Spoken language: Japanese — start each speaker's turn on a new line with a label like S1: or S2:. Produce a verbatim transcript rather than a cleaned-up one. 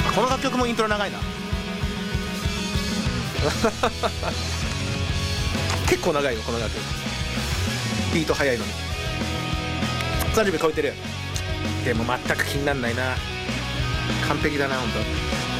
S1: この楽曲もイントロ長いな結構長いよこの楽曲、ビート速いのにさんじゅっぷん超えてる。でも全く気になんないな、完璧だなほんと。